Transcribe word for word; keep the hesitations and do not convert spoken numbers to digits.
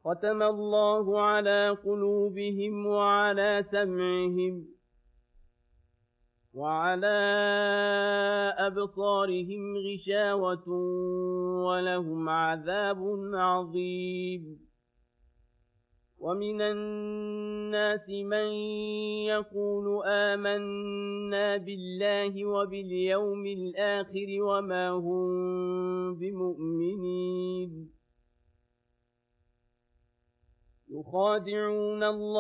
ختم الله على قلوبهم وعلى سمعهم وعلى أبصارهم غشاوة ولهم عذاب عظيم. ومن الناس من يقول آمنا بالله وباليوم الآخر وما هم بمؤمنين يخادعون الله